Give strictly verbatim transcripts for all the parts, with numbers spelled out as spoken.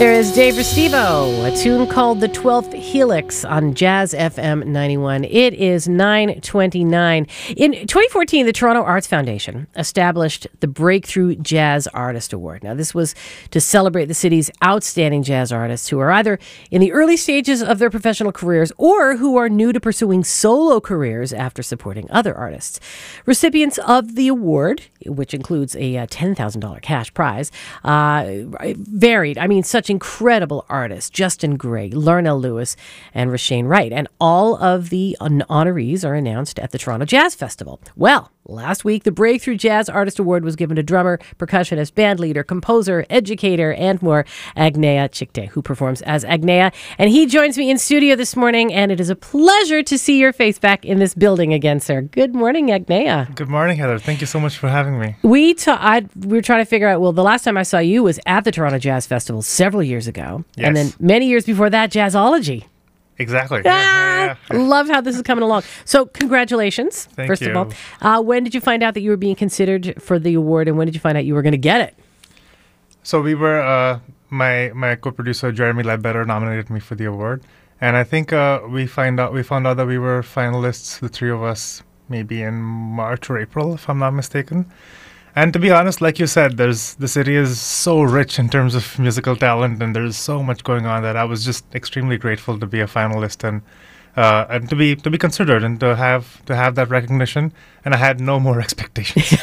There is Dave Restivo, a tune called The Twelfth Helix on Jazz F M ninety-one. It is nine twenty-nine. In twenty fourteen, the Toronto Arts Foundation established the Breakthrough Jazz Artist Award. Now, this was to celebrate the city's outstanding jazz artists who are either in the early stages of their professional careers or who are new to pursuing solo careers after supporting other artists. Recipients of the award, which includes a uh, ten thousand dollars cash prize, uh, varied. I mean, such incredible artists: Justin Gray, Larnell Lewis, and Rashane Wright. And all of the hon- honorees are announced at the Toronto Jazz Festival. Well, last week, the Breakthrough Jazz Artist Award was given to drummer, percussionist, bandleader, composer, educator, and more, Agnea Chikte, who performs as Agnea. And he joins me in studio this morning, and it is a pleasure to see your face back in this building again, sir. Good morning, Agnea. Good morning, Heather. Thank you so much for having me. We, ta- I, we were trying to figure out, well, the last time I saw you was at the Toronto Jazz Festival several years ago. Yes. And then many years before that, Jazzology. Exactly. Ah, Yeah, yeah, yeah. Love how this is coming along. So congratulations, Thank first you. of all. Uh, when did you find out that you were being considered for the award, and when did you find out you were going to get it? So we were, uh, my my co-producer Jeremy Ledbetter nominated me for the award, and I think uh, we find out we found out that we were finalists, the three of us, maybe in March or April, if I'm not mistaken. And to be honest, like you said, there's the city is so rich in terms of musical talent, and there's so much going on that I was just extremely grateful to be a finalist and uh, and to be to be considered and to have to have that recognition. And I had no more expectations.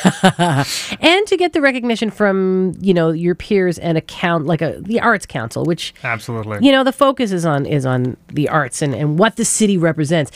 And to get the recognition from, you know, your peers and a count like a the Arts Council, which Absolutely. you know the focus is on is on the arts and, and what the city represents.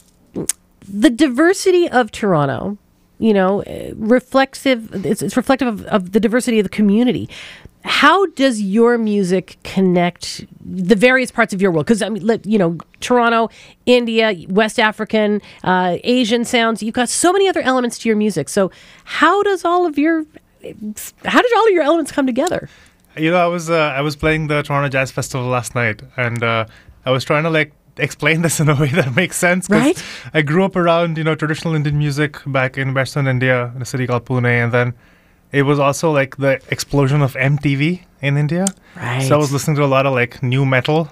The diversity of Toronto, you know, reflexive. It's, it's reflective of, of the diversity of the community. How does your music connect the various parts of your world? Because I mean, let, you know, Toronto, India, West African, uh, Asian sounds. You've got so many other elements to your music. So how does all of your how did all of your elements come together? You know, I was uh, I was playing the Toronto Jazz Festival last night, and uh, I was trying to like explain this in a way that makes sense. 'Cause Right. I grew up around, you know, traditional Indian music back in Western India, in a city called Pune, and then it was also like the explosion of M T V in India. Right. So I was listening to a lot of like new metal.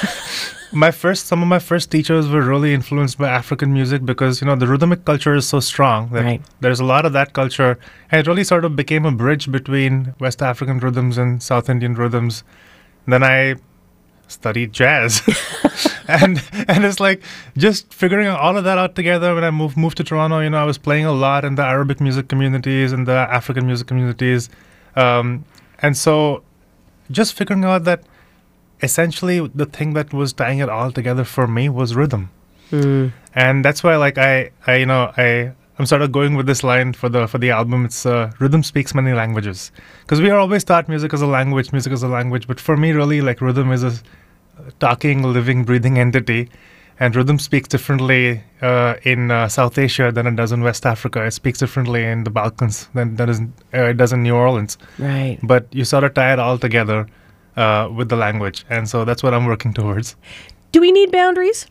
my first, some of my first teachers were really influenced by African music because, you know, the rhythmic culture is so strong that Right. there's a lot of that culture. And it really sort of became a bridge between West African rhythms and South Indian rhythms. Then I studied jazz. and and it's like just figuring all of that out together. When I moved moved to Toronto, you know, I was playing a lot in the Arabic music communities and the African music communities. Um, and so just figuring out that essentially the thing that was tying it all together for me was rhythm. Mm. And that's why like I, I you know, I I'm sort of going with this line for the for the album. It's uh, rhythm speaks many languages, because we are always taught music as a language, music as a language. But for me, really, like rhythm is a talking, living, breathing entity, and rhythm speaks differently uh, in uh, South Asia than it does in West Africa. It speaks differently in the Balkans than that is uh, it does in New Orleans. Right. But you sort of tie it all together uh, with the language, and so that's what I'm working towards. Do we need boundaries?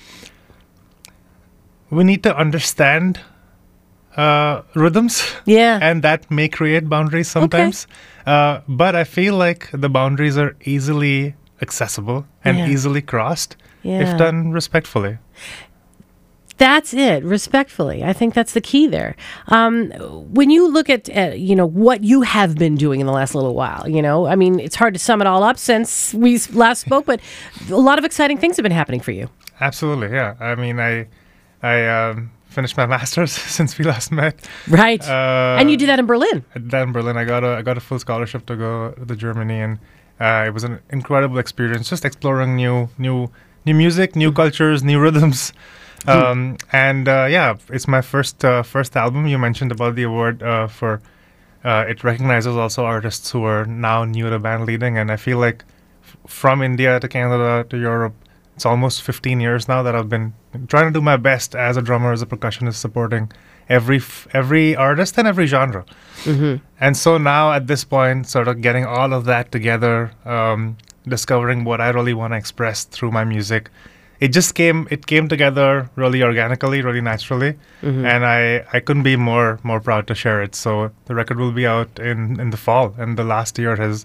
We need to understand uh, rhythms. Yeah. And that may create boundaries sometimes. Uh, but I feel like the boundaries are easily accessible and Yeah. easily crossed Yeah. if done respectfully. That's it, respectfully. I think that's the key there. Um, when you look at, uh, you know, what you have been doing in the last little while, you know, I mean, it's hard to sum it all up since we s- last spoke, but a lot of exciting things have been happening for you. Absolutely, yeah. I mean, I I um, finished my master's since we last met. Right. Uh, And you did that in Berlin. I did that in Berlin. I got a I got a full scholarship to go to Germany, and uh, it was an incredible experience. Just exploring new new new music, new cultures, new rhythms. Um, and uh, yeah, it's my first uh, first album. You mentioned about the award uh, for uh, it recognizes also artists who are now new to band leading, and I feel like f- from India to Canada to Europe, it's almost fifteen years now that I've been trying to do my best as a drummer, as a percussionist, supporting every f- every artist and every genre. Mm-hmm. And so now at this point, sort of getting all of that together, um, discovering what I really want to express through my music. It just came it came together really organically, really naturally. Mm-hmm. And I, I couldn't be more more proud to share it. So the record will be out in, in the fall, and the last year has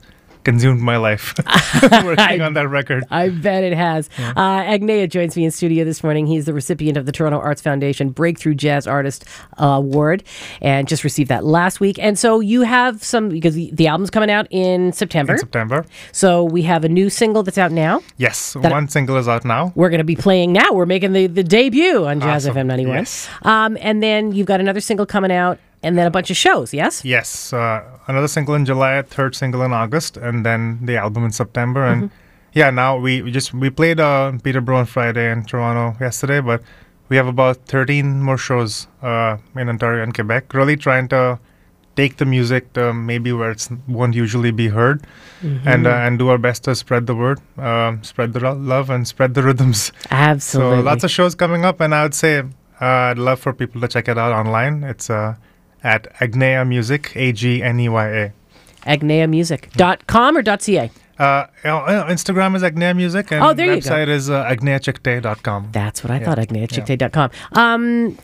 consumed my life working on that record. I bet it has. Yeah. Uh, Agnea joins me in studio this morning. He's the recipient of the Toronto Arts Foundation Breakthrough Jazz Artist uh, Award and just received that last week. And so you have some, because the, the album's coming out in September. In September. So we have a new single that's out now. Yes, one single is out now. We're going to be playing now. We're making the, the debut on Jazz awesome. F M ninety-one. Yes. Um, and then you've got another single coming out. And then a bunch of shows, yes? Yes. Uh, another single in July, third single in August, and then the album in September. And mm-hmm. yeah, now we, we just we played uh, Peterborough on Friday and Toronto yesterday, but we have about thirteen more shows uh, in Ontario and Quebec. Really trying to take the music to maybe where it won't usually be heard, mm-hmm. and uh, and do our best to spread the word, uh, spread the ro- love, and spread the rhythms. Absolutely. So lots of shows coming up, and I would say uh, I'd love for people to check it out online. It's uh, at Agnea Music, A G N E Y A. Agnea Music dot com or .ca? Uh, Instagram is Agnea Music, and oh, there website you go. is uh, Agnea Chikte dot com. That's what I yeah. thought, Agnea Chikte dot com. Yeah. Um,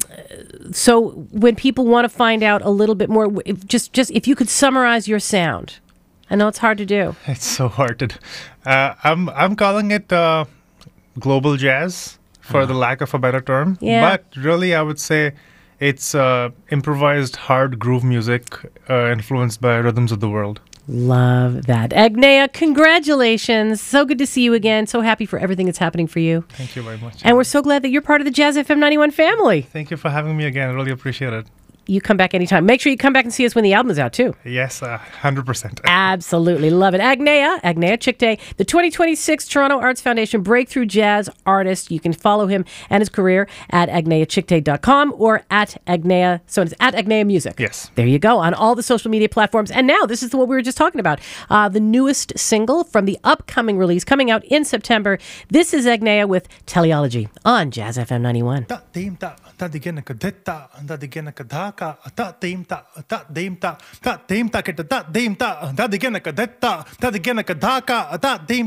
so when people want to find out a little bit more, if just, just if you could summarize your sound. I know it's hard to do. It's so hard to do. Uh, I'm, I'm calling it uh, global jazz, for oh. the lack of a better term. Yeah. But really, I would say it's uh, improvised hard groove music uh, influenced by rhythms of the world. Love that. Agnea, congratulations. So good to see you again. So happy for everything that's happening for you. Thank you very much. And we're so glad that you're part of the Jazz F M ninety-one family. Thank you for having me again. I really appreciate it. You come back anytime. Make sure you come back and see us when the album is out, too. Yes, uh, one hundred percent. Absolutely. Love it. Agnea, Agnea Chikte, the twenty twenty-six Toronto Arts Foundation Breakthrough Jazz Artist. You can follow him and his career at Agnea Chikte dot com or at Agnea. So it's at Agnea Music. Yes. There you go, on all the social media platforms. And now, this is what we were just talking about. Uh, the newest single from the upcoming release coming out in September. This is Agnea with Teleology on Jazz F M ninety-one. Ta digena ka detta, ta digena ka dhaka, ta deemta, ta deemta, ta deemta kita ta deemta, ta digena ka detta, ta digena ka dhaka, ta deemta.